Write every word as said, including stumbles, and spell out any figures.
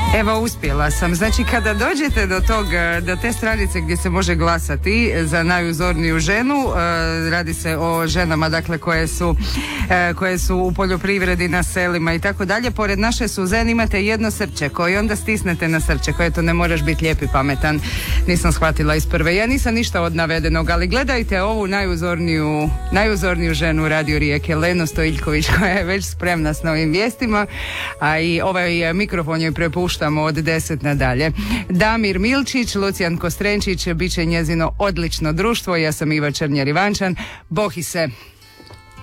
Evo, uspjela sam. Znači, kada dođete do tog, do te stranice gdje se može glasati za najuzorniju ženu, radi se o ženama, dakle, koje su, koje su u poljoprivredi, na selima i tako dalje, pored naše Suzane imate jedno srce koje onda stisnete na srce, koje to ne moraš biti lijep i pametan. Nisam shvatila iz prve. Ja nisam ništa od navedenog, ali gledajte ovu najuzorniju, najuzorniju ženu Radio Rijeke, Lenu Stojiljković, koja je već spremna s novim vijestima, a i ovaj mikrofon joj prepuštamo od deset nadalje. Damir Milčić, Lucijan Kostrenčić, bit će njezino odlično društvo. Ja sam Iva Černjer Ivančan. Bohi se.